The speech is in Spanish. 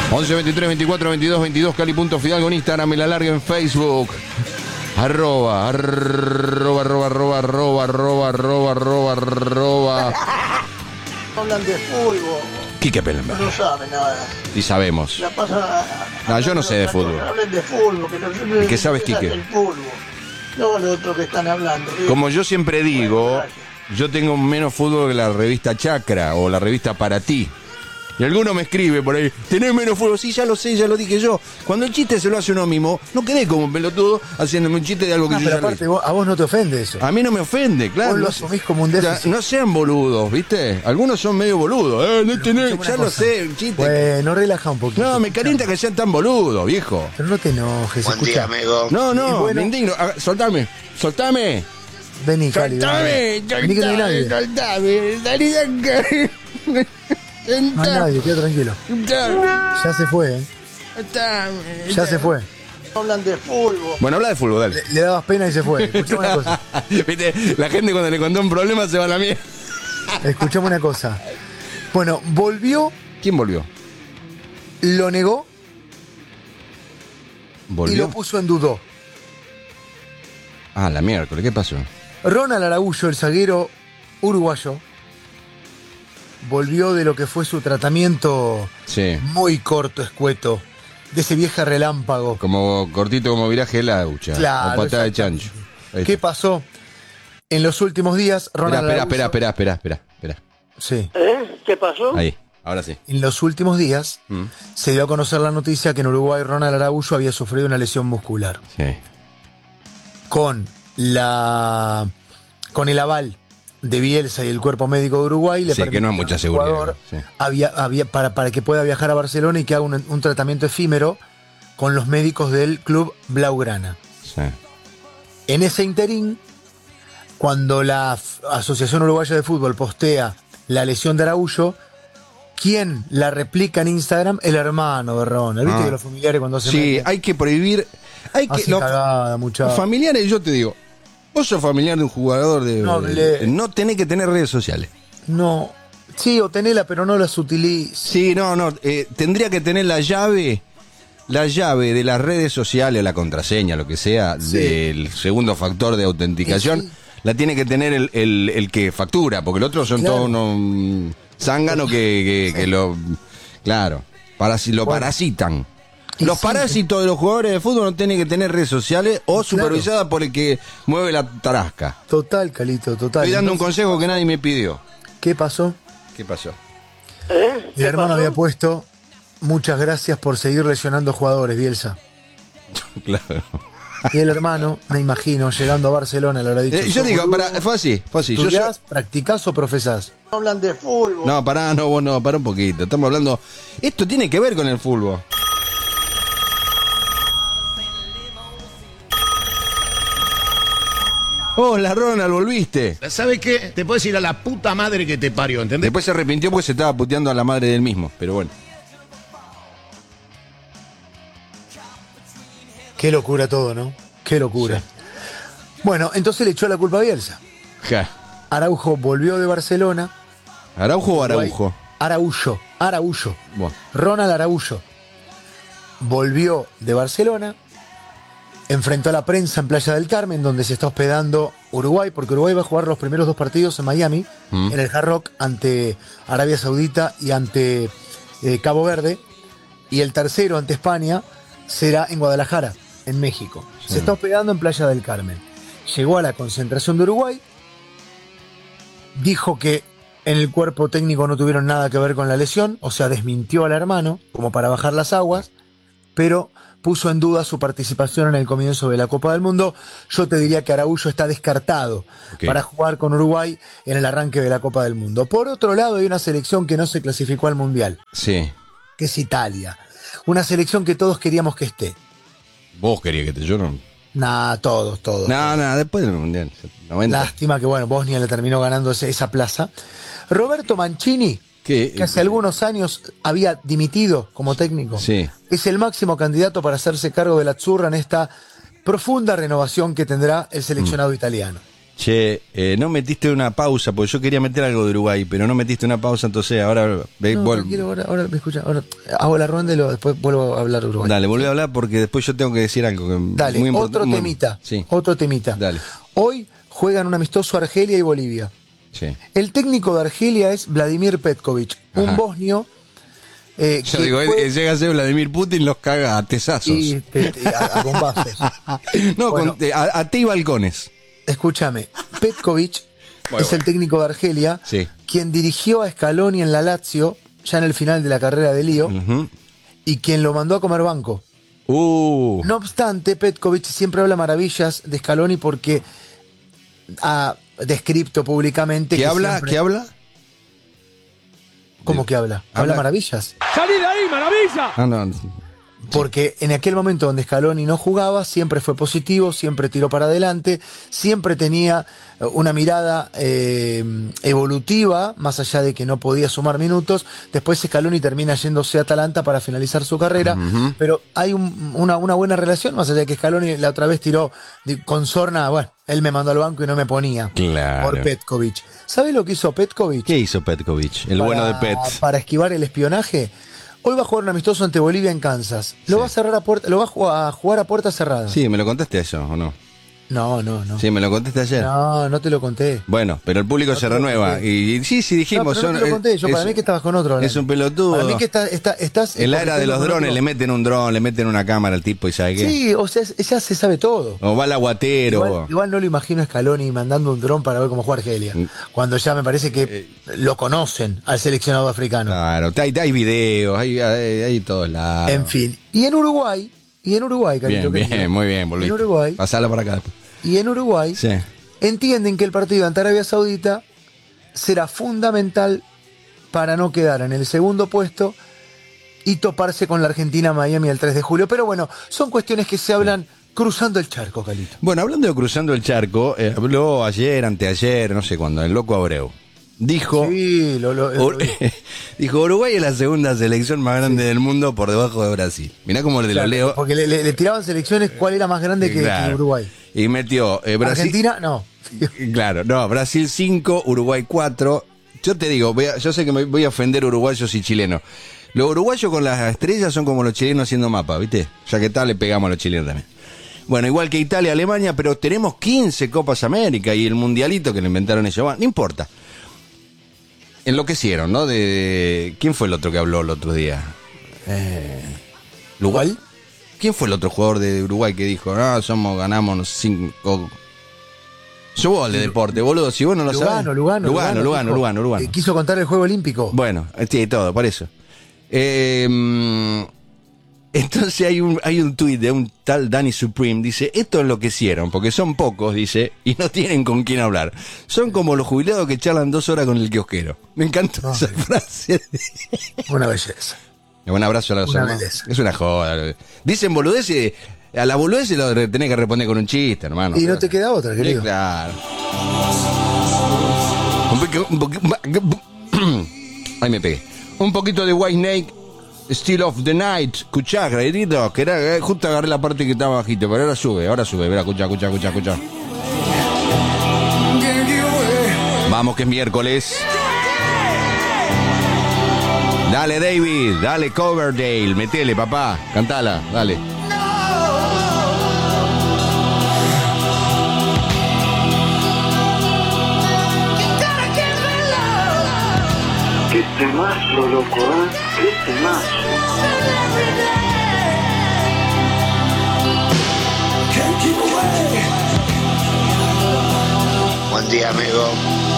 11 23 24 22 22 Cali.Fidalgo en Instagram y la larga en Facebook. Arroba. Hablan de fútbol. Quique Pellenberg. No saben nada. Y sabemos. La pasa. No, yo no sé de fútbol. Hablen de fútbol. Que no, ¿Y qué sabes, Quique? El fútbol. No lo otro que están hablando. Como yo siempre digo, yo tengo menos fútbol que la revista Chacra o la revista Para Ti. Y alguno me escribe por ahí, ¿tenés menos fútbol? Sí, ya lo sé, ya lo dije yo. Cuando el chiste se lo hace uno mismo, no quedé como un pelotudo haciéndome un chiste de algo que yo pero ya aparte, lo a vos no te ofende eso. A mí no me ofende, claro. Vos lo no asumís como un déficit. No sean boludos, ¿viste? Algunos son medio boludos. No tenés, ya lo sé, un chiste. Bueno, relaja un poquito. No, me calienta que sean tan boludos, viejo. Pero no te enojes, escucha. No, Y bueno, me indigno. Soltame. Vení, Cali. Soltame, Vení que no hay nadie. soltame, salí de acá. No hay nadie, queda tranquilo. Ya se fue, ¿eh? Ya se fue. Hablan de fútbol. Bueno, habla de fútbol, dale. Le dabas pena y se fue. Escuchame una cosa. ¿Viste? La gente cuando le contó un problema se va a la mierda. Escuchame una cosa. Bueno, volvió, ¿Quién volvió? lo negó y ¿Volvió? lo puso en dudó. Ah, la miércoles, ¿qué pasó? Ronald Araújo, el zaguero uruguayo, volvió de lo que fue su tratamiento Sí. muy corto, escueto, de ese vieja relámpago. Como cortito como viraje de laucha. Claro, O patada de exactamente. chancho. Ahí ¿Qué está. pasó? En los últimos días, Ronald Araújo... Espera. Sí. ¿Qué pasó? Ahí, ahora sí. En los últimos días se dio a conocer la noticia que en Uruguay Ronald Araújo había sufrido una lesión muscular. Sí. Con el aval de Bielsa y el cuerpo médico de Uruguay le Sí, que no hay permitieron mucha al seguridad, jugador sí. para que pueda viajar a Barcelona y que haga un tratamiento efímero con los médicos del club Blaugrana. Sí. En ese interín, cuando la Asociación Uruguaya de Fútbol postea la lesión de Araújo, ¿quién la replica en Instagram? El hermano de Ronald. ¿Viste que los familiares cuando se Sí, meten? hay que prohibir. Hacen cagada, Los muchacho. familiares, yo te digo, vos sos familiar de un jugador no tenés que tener redes sociales. No. Sí, o tenela, pero no las utilices. Sí, no, tendría que tener la llave de las redes sociales, la contraseña, lo que sea, Sí. del segundo factor de autenticación, Sí. la tiene que tener el que factura, porque el otro son Claro. todos unos zánganos que lo... Claro, lo parasitan. Y Los sí, parásitos de los jugadores de fútbol no tienen que tener redes sociales o supervisada por el que mueve la tarasca. Total, Calito, total. Estoy dando un Entonces, consejo que nadie me pidió. ¿qué pasó? ¿Qué pasó? Mi hermano había puesto: muchas gracias por seguir lesionando jugadores, Bielsa. Claro. Y el hermano, me imagino, llegando a Barcelona, le habrá dicho: Yo digo, fue así. Yo ¿estudiás, practicás o profesás? Hablan de fútbol. No, pará, vos no, pará un poquito. Estamos hablando. Esto tiene que ver con el fútbol. Hola, Ronald, volviste. ¿Sabe qué? Te puedes ir a la puta madre que te parió, ¿entendés? Después se arrepintió porque se estaba puteando a la madre del mismo, pero bueno. Qué locura todo, ¿no? Qué locura. Sí. Bueno, entonces le echó la culpa a Bielsa. Ja. Araujo volvió de Barcelona. ¿Araujo o Araujo? Araújo. Bueno. Ronald Araújo volvió de Barcelona, enfrentó a la prensa en Playa del Carmen, donde se está hospedando Uruguay, porque Uruguay va a jugar los primeros dos partidos en Miami, en el Hard Rock, ante Arabia Saudita y ante Cabo Verde, y el tercero ante España será en Guadalajara, en México. Sí. Se está hospedando en Playa del Carmen. Llegó a la concentración de Uruguay, dijo que en el cuerpo técnico no tuvieron nada que ver con la lesión, o sea, desmintió al hermano como para bajar las aguas, pero puso en duda su participación en el comienzo de la Copa del Mundo. Yo te diría que Araújo está descartado para jugar con Uruguay en el arranque de la Copa del Mundo. Por otro lado, hay una selección que no se clasificó al Mundial, Sí. que es Italia. Una selección que todos queríamos que esté. Vos querías que yo no. Todos. No, después del mundial. 90. Lástima que, bueno, Bosnia le terminó ganando esa plaza. Roberto Mancini, ¿Qué? que hace algunos años había dimitido como técnico, Sí. es el máximo candidato para hacerse cargo de la Azzurra en esta profunda renovación que tendrá el seleccionado italiano. Che, no metiste una pausa, porque yo quería meter algo de Uruguay, pero no metiste una pausa, entonces ahora... ahora me escucha, ahora hago la ronda y después vuelvo a hablar de Uruguay. Dale, volví a hablar porque después yo tengo que decir algo. Dale, otro temita. Sí. Otro temita. Dale. Hoy juegan un amistoso Argelia y Bolivia. Sí. El técnico de Argelia es Vladimir Petkovic, un Ajá. bosnio. Yo digo, llega a ser Vladimir Putin, los caga a tesazos. Y a bombazos. No, Bueno. a té y balcones. Escúchame, Petkovic es el técnico de Argelia, Sí. quien dirigió a Scaloni en la Lazio, ya en el final de la carrera de Lío, Ujú. y quien lo mandó a comer banco. No obstante, Petkovic siempre habla maravillas de Scaloni porque ha descrito públicamente ¿Qué que habla? siempre- ¿Qué habla? ¿Cómo que habla? Habla Habla- maravillas. ¡Salí de ahí, maravilla! Ah, no. Porque en aquel momento donde Scaloni no jugaba, siempre fue positivo, siempre tiró para adelante, siempre tenía una mirada evolutiva, más allá de que no podía sumar minutos. Después Scaloni termina yéndose a Atalanta para finalizar su carrera, pero hay una buena relación, más allá de que Scaloni la otra vez tiró con sorna, bueno, él me mandó al banco y no me ponía. Claro. Por Petkovic. ¿Sabe lo que hizo Petkovic? ¿Qué hizo Petkovic? El bueno de Pet. Para esquivar el espionaje. Hoy va a jugar un amistoso ante Bolivia en Kansas. Lo va a cerrar lo va a jugar a puerta cerrada. Sí, ¿me lo contaste eso o no? No. Sí, me lo contaste ayer. No te lo conté. Bueno, pero el público se te lo renueva. conté. Y sí, dijimos. No, pero no te lo conté. Yo para mí que estabas con otro. Es un pelotudo. Para mí que estás... En la era de los con drones otro. le meten un dron, le meten una cámara al tipo y sabe qué. Sí, o sea, ya se sabe todo. O va al aguatero. Igual no lo imagino a Scaloni mandando un dron para ver cómo juega Argelia. Cuando ya me parece que lo conocen al seleccionado africano. Claro, hay videos, hay todos lados. En fin. Y en Uruguay, Carito, Bien, querido, muy bien, volviste. En Uruguay. Pasala para acá. Y en Uruguay Sí. entienden que el partido ante Arabia Saudita será fundamental para no quedar en el segundo puesto y toparse con la Argentina Miami el 3 de julio. Pero bueno, son cuestiones que se hablan cruzando el charco, Calito. Bueno, hablando de cruzando el charco, habló ayer, anteayer, no sé cuándo, el loco Abreu. Dijo, Sí, dijo, Uruguay es la segunda selección más grande del mundo por debajo de Brasil. Mirá cómo le lo leo. porque le tiraban selecciones cuál era más grande que Claro. Uruguay. Y metió Brasil. Argentina, no. Claro, no, Brasil 5, Uruguay 4. Yo te digo, yo sé que me voy a ofender uruguayos y chilenos. Los uruguayos con las estrellas son como los chilenos haciendo mapa, ¿viste? Ya que tal, le pegamos a los chilenos también. Bueno, igual que Italia, Alemania, pero tenemos 15 Copas América y el mundialito que lo inventaron ellos. Bueno, no importa. Enloquecieron, ¿no? ¿Quién fue el otro que habló el otro día? ¿Lugal? ¿Quién fue el otro jugador de Uruguay que dijo, ganamos 5... Yo vos de deporte, boludo, si vos no lo sabés. Lugano. Quiso contar el Juego Olímpico. Bueno, sí, todo, por eso. Entonces hay un tuit de un tal Danny Supreme, dice, esto enloquecieron, porque son pocos, dice, y no tienen con quién hablar. Son como los jubilados que charlan 2 horas con el kiosquero. Me encantó esa frase. Una belleza. Un abrazo a los Una hermanos. belleza. Es una joda. Dicen boludeces, a la boludez lo tenés que responder con un chiste, hermano. Y no te queda otra, Sí, querido. claro. Ahí me pegué. Un poquito de White Snake, Still of the Night. Escuchá, querido, que era, justo agarré la parte que estaba bajito, pero ahora sube, verá, escuchá. Vamos que es miércoles. Dale David, dale Coverdale, metele papá, cantala, dale. Qué temazo, loco, ¿eh? Qué temazo. Buen día, amigo.